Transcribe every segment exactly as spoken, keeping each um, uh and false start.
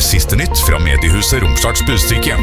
siste nytt fra mediehuset Romsdals Budstikke.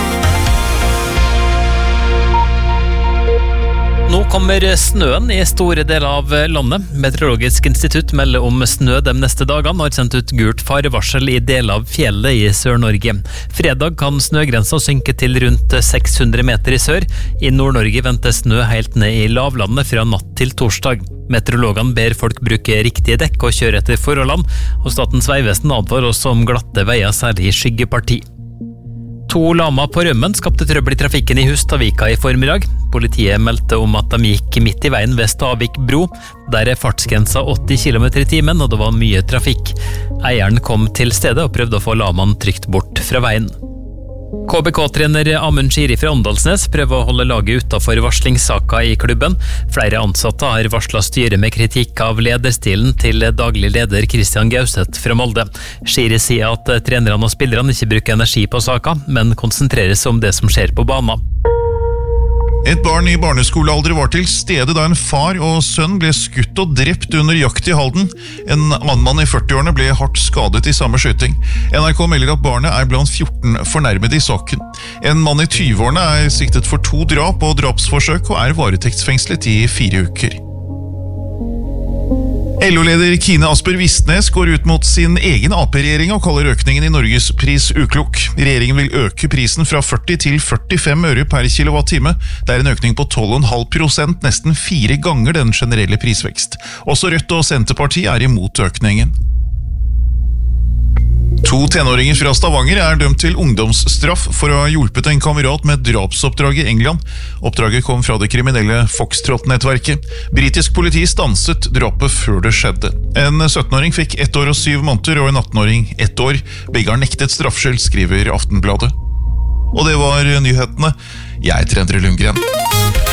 Nå kommer snøen i store deler av landet. Meteorologisk institutt melder om snø de neste dagene og har sendt ut gult farevarsel i deler av fjellet i Sør-Norge. Fredag kan snøgrensa synke til rundt seks hundre meter i sør. I Nord-Norge ventes snø helt ned i lavlandet fra natt til torsdag. Meteorologene ber folk bruke riktige dekk og kjøre etter forholdene, og Statens vegvesen advarer også om glatte veier, særlig i skyggeparti. To lama på rømmen skapte trøbbel i trafikken i Hustadvika i formiddag. Politiet meldte om at de gikk midt i veien ved Stavik bro. Der er fartsgrensa åtti kilometer i timen, og det var mye trafikk. Eieren kom til stedet og prøvde å få lamaen trygt bort fra veien. K B K-trener Amund Shiri fra Åndalsnes prøver å holde laget utenfor varslingssaka i klubben. Flere ansatte har varslet styret med kritikk av lederstilen til daglig leder Christian Gauseth fra Molde. Shiri sier at trenerne og spillerne ikke bruker energi på saka, men konsentrerer seg om det som skjer på banen. Et barn i barneskolealder var til stede da en far og sønn ble skutt og drept under jakt i Halden. En annen mann i førtiårene ble hardt skadet i samme skyting. N R K melder at barnet er blant fjorten fornærmede i saken. En mann i tyveårene er siktet for to drap og drapsforsøk og er varetektsfengslet i fire uker. L O-leder Kine Asper Vistnes går ut mot sin egen A P-regjering og kaller økningen i Norges pris uklok. Regjeringen vil øke prisen fra førti til førtifem øre per kilowattime. Det er en økning på tolv komma fem prosent, nesten fire ganger den generelle prisvekst. Også Rødt og Senterpartiet er imot økningen. To tenåringer fra Stavanger er dømt til ungdomsstraff for å ha hjulpet en kamerat med drapsoppdrag i England. Oppdraget kom fra det kriminelle Foxtrot-nettverket. Britisk politi stanset drapet før det skjedde. En syttenåring fikk ett år og syv måneder, og en attenåring ett år. Begge har nektet straffskyld, skriver Aftenbladet. Og det var nyhetene. Jeg heter Endre Lundgren.